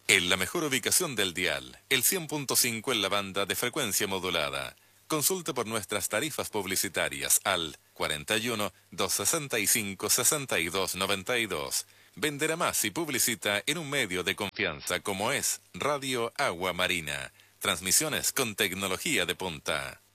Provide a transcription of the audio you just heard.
En la mejor ubicación del dial, el 100.5 en la banda de frecuencia modulada. Consulte por nuestras tarifas publicitarias al 41 265 62 92. Venderá más y publicita en un medio de confianza como es Radio Agua Marina. Transmisiones con tecnología de punta.